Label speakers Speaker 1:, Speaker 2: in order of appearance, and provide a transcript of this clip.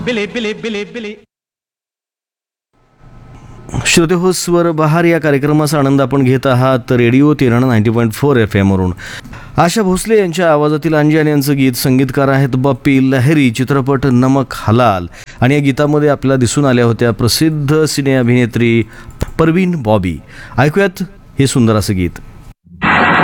Speaker 1: बिले बिले बिले बिले.
Speaker 2: श्रोते हो, स्वर बहार या कार्यक्रमाचा आनंद आपण घेत आहात रेडिओ तेरणा 90.4 FM वरून. आशा भोसले यांच्या आवाजातील अंजन यांचं गीत, संगीतकार आहेत बप्पी लहरी. चित्रपट नमक हलाल आणि या गीतामध्ये आपल्याला दिसून आल्या होत्या प्रसिद्ध सिने अभिनेत्री परवीन बॉबी. ऐकूयात हे सुंदर असं गीत.